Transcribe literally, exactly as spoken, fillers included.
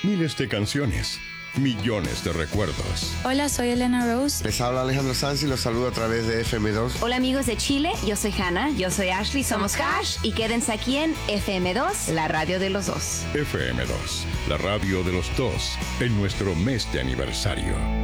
Miles de canciones, millones de recuerdos. Hola, soy Elena Rose. Les habla Alejandro Sanz y los saludo a través de F M dos. Hola amigos de Chile, yo soy Hannah, yo soy Ashley, somos Cash y quédense aquí en F M dos, la radio de los dos. F M dos, la radio de los dos, en nuestro mes de aniversario.